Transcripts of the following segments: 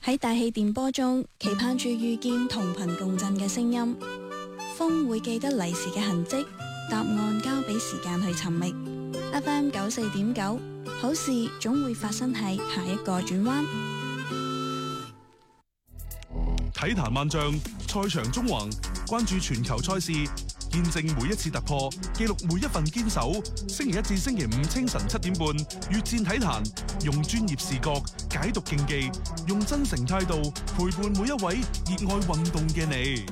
喺大氣電波中，期盼住遇見同頻共振嘅聲音。風會記得嚟時嘅痕跡，答案交俾時間去尋覓。FM 94.9，好事總會發生喺下一個轉彎。 體壇萬象，賽場縱橫，關注全球賽事，見證每一次突破，記錄每一份堅守。星期一至星期五清晨7點半，越戰體壇，用專業視角解讀競技，用真誠態度陪伴每一位熱愛運動嘅你。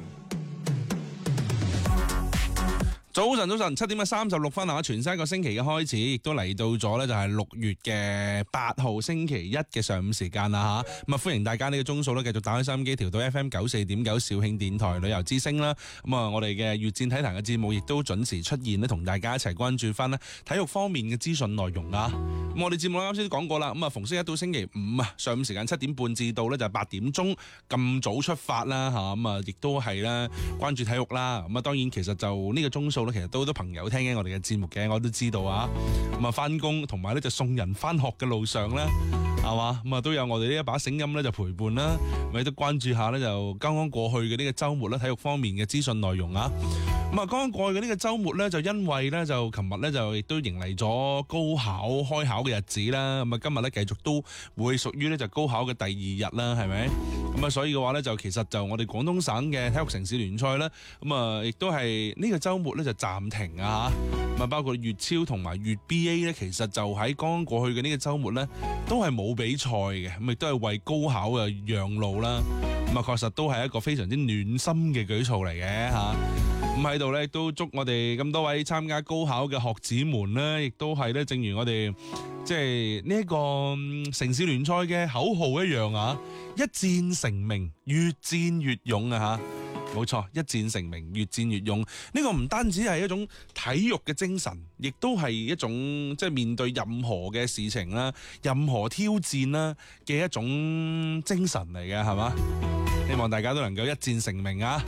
早晨，7點36分啊！全新一個星期嘅開始，亦都嚟到咗咧，就係6月嘅8號星期一嘅上午時間啦吓。咁啊，歡迎大家呢個鐘數咧，繼續打開收音機，調到 FM 94.9肇慶電台旅遊之聲啦。咁啊，我哋嘅越戰體壇嘅節目亦都準時出現咧，同大家一齊關注翻咧體育方面嘅資訊內容啊。咁我哋節目啱先都講過啦，咁啊，逢星期一到星期五啊，上午時間7點半至到咧就係8點鐘咁早出發啦吓。咁啊，亦都係咧關注體育啦。咁啊，當然其實就呢個鐘數咧，其實都好多朋友聽緊我哋嘅節目嘅，我都知道啊。咁啊，翻工同埋咧就送人翻學嘅路上咧，係嘛，咁啊都有我哋呢一把聲音咧就陪伴啦，咪都關注下咧就剛剛過去嘅呢個周末咧體育方面嘅資訊內容啊。咁啊，剛剛過去嘅呢個周末咧，就因為咧就琴日咧就亦都迎嚟咗高考開考嘅日子啦。咁啊，今日咧繼續都會屬於咧就高考嘅第2日啦，係咪？咁啊，所以嘅話咧就其實就我哋廣東省嘅體育城市聯賽咧，咁啊亦都係呢個周末咧就暫停啊。咁啊，包括粵超同埋粵 BA 咧，其實就喺剛剛過去嘅呢個周末咧，都係冇比賽嘅，咁亦都係為高考嘅讓路啦。咁啊，確實都係一個非常之暖心嘅舉措嚟嘅吓。咁喺度咧，都祝我哋咁多位參加高考嘅學子們咧，亦都係咧，正如我哋即係呢一個城市聯賽嘅口號一樣啊，一戰成名，越戰越勇啊吓，冇錯，一戰成名，越戰越勇。呢個唔單止係一種體育嘅精神，亦都係一種即係面對任何嘅事情啦、任何挑戰啦嘅一種精神嚟嘅，係嘛？希望大家都能夠一戰成名啊！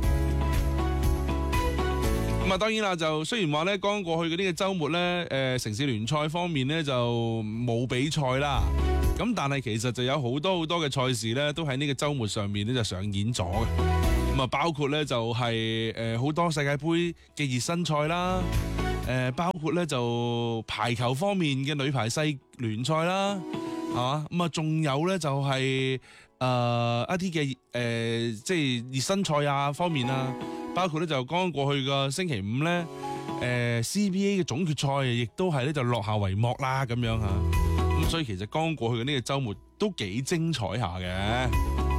咁啊，當然啦，就雖然話咧，剛過去嘅呢個周末咧，城市聯賽方面咧就冇比賽啦。咁但係其實就有好多嘅賽事咧，都喺呢個周末上面咧就上演咗嘅。咁啊，包括咧就係好多世界盃嘅熱身賽啦，包括咧就排球方面嘅女排世聯賽啦，係嘛？咁啊，仲有咧就係一啲嘅即係熱身賽啊方面啊。包括咧就剛剛過去嘅星期五咧，CBA 嘅總決賽亦都係咧就落下帷幕啦咁樣吓，咁所以其實剛剛過去嘅呢個周末都幾精彩下嘅。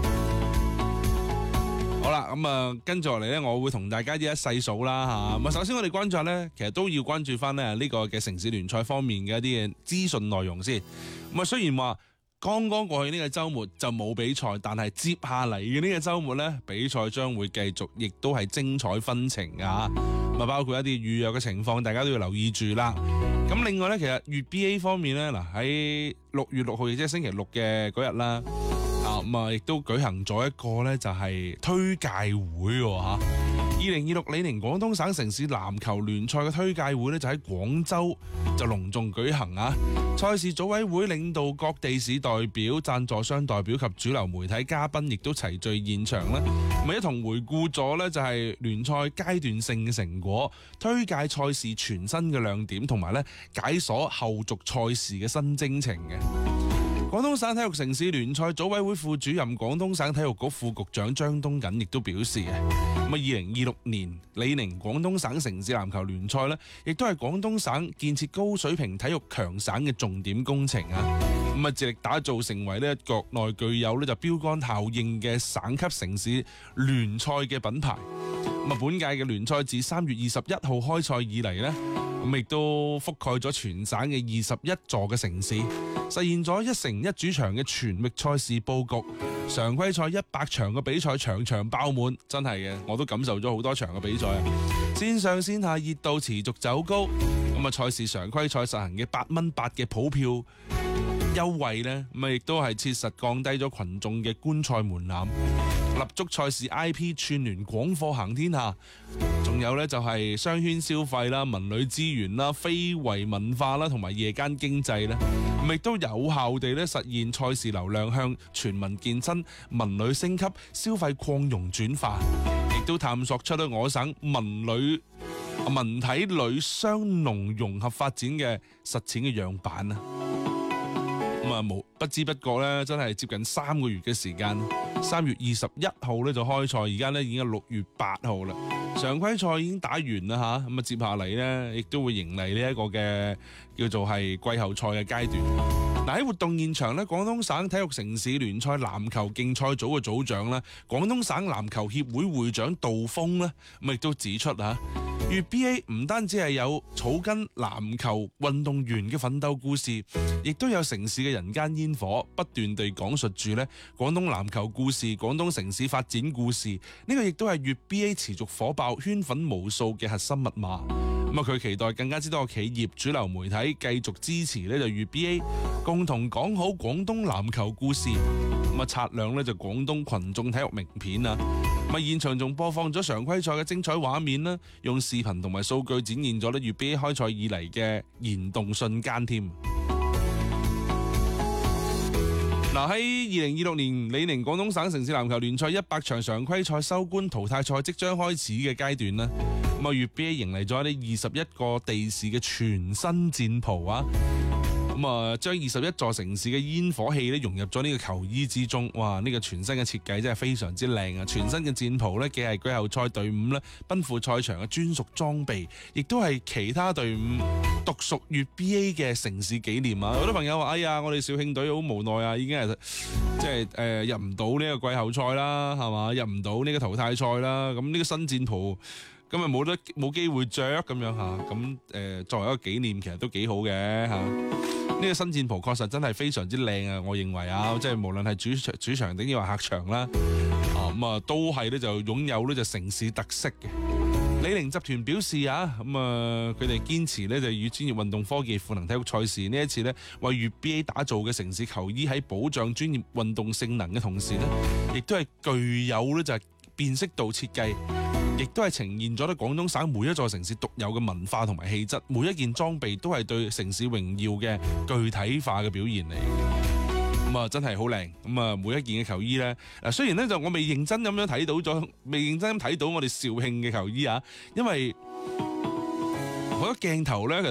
好啦，咁啊跟住落嚟咧，我會同大家一一細數啦吓。咁啊，首先我哋關注咧，其實都要關注翻咧呢個嘅城市聯賽方面嘅一啲嘅資訊內容先。咁啊，雖然話剛剛過去呢個周末就冇比賽，但係接下嚟嘅呢個周末呢，比賽將會繼續，亦都係精彩紛呈啊！咁啊，包括一啲預約嘅情況，大家都要留意住啦。咁另外呢，其實粵 BA 方面呢，嗱喺6月6號，亦即係星期六嘅嗰日啦，咁啊，亦都舉行咗一個呢，就係推介會吓。2026李寧廣東省城市籃球聯賽嘅推介會呢，就喺廣州就隆重舉行啊！賽事組委會領導各地市代表、贊助商代表及主流媒體嘉賓，亦都齊聚現場啦，咁一同回顧咗呢就係聯賽階段性嘅成果，推介賽事全新嘅亮點，同埋呢解鎖後續賽事嘅新征程嘅。廣東省體育城市聯賽組委會副主任、廣東省體育局副局長張東錦亦都表示嘅，咁2026年李寧廣東省城市籃球聯賽呢，亦都係廣東省建設高水平體育強省嘅重點工程啊！咁啊，致力打造成為呢國內具有呢就標杆效應嘅省級城市聯賽嘅品牌。咁啊，本屆嘅聯賽自3月21號開賽以嚟呢，咁亦都覆蓋咗全省嘅21座嘅城市，實現咗1城1主場嘅全域賽事佈局。常規賽100場嘅比賽場場爆滿，真係嘅，我都感受咗好多場嘅比賽啊！線上線下熱度持續走高，咁啊，賽事常規賽實行嘅8蚊8嘅普票優惠呢，咁啊亦都係切實降低咗群眾嘅觀賽門檻。 立足賽事 IP 串聯廣貨行天下，仲有呢就係商圈消費啦、文旅資源啦、非遺文化啦同埋夜間經濟啦，亦都有效地咧實現賽事流量向全民健身、文旅升級、消費擴容轉化，亦都探索出咗我省文體旅商農融合發展嘅實踐嘅樣板啊！咁啊，不知不覺咧，真係接近3個月嘅時間。3月21號咧就開賽，而家咧已經係6月8號啦。常規賽已經打完啦吓，咁啊接下嚟咧亦都會迎嚟呢一個嘅叫做係季後賽嘅階段。嗱，喺活動現場咧，廣東省體育城市聯賽籃球競賽組嘅組長咧，廣東省籃球協會會長杜峰咧，咁亦都指出吓，粵 BA 唔單止係有草根籃球運動員嘅奮鬥故事，亦都有城市嘅人間煙火，不斷地講述住咧廣東籃球故事、廣東城市發展故事。呢個亦都係粵 BA 持續火爆、圈粉無數嘅核心密碼。咁啊，佢期待更加之多嘅企業、主流媒體繼續支持呢就粵 BA，共同講好廣東籃球故事。咁啊，擦亮呢就廣東群眾體育名片啊！咁啊，現場仲播放咗常規賽嘅精彩畫面啦，用視頻同埋數據展現咗呢粵 BA 開賽以嚟嘅燃動瞬間添。嗱，喺2026年李寧廣東省城市籃球聯賽100場常規賽收官，淘汰賽即將開始嘅階段啦。咁啊，粵 BA 迎嚟咗呢21個地市嘅全新戰袍啊！咁啊，將21座城市嘅煙火氣咧融入咗呢個球衣之中，哇！呢個全新嘅設計真係非常之靚啊！全新嘅戰袍呢，既係季後賽隊伍咧奔赴賽場嘅專屬裝備，亦都係其他隊伍獨屬粵 BA 嘅城市紀念啊！好多朋友話：哎呀，我哋肇慶隊好無奈啊，已經係即係入唔到呢個季後賽啦，係嘛？入唔到呢個淘汰賽啦。咁呢個新戰袍咁咪冇機會着咁樣嚇。咁作為一個紀念，其實都幾好嘅嚇。呢個新戰袍確實真係非常之靚啊！我認為啊，即係無論係主場定抑或客場啦，咁啊都係咧就擁有呢就城市特色嘅。李寧集團表示啊，咁啊佢哋堅持咧就與專業運動科技賦能體育賽事，呢一次咧為粵 BA 打造嘅城市球衣喺保障專業運動性能嘅同時咧，亦都係具有咧就係辨識度設計。亦都係呈現咗咧廣東省每一座城市獨有嘅文化同埋氣質，每一件裝備都係對城市榮耀嘅具體化嘅表現嚟。咁啊，真係好靚。咁啊，每一件嘅球衣咧，雖然咧就我未認真咁樣睇到咗，未認真咁睇到我哋肇慶嘅球衣啊，因為好多鏡頭咧。